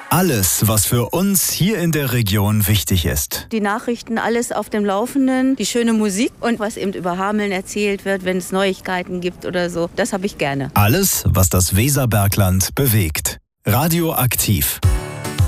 Alles, was für uns hier in der Region wichtig ist. Die Nachrichten, alles auf dem Laufenden, die schöne Musik und was eben über Hameln erzählt wird, wenn es Neuigkeiten gibt oder so, das habe ich gerne. Alles, was das Weserbergland bewegt. Radioaktiv.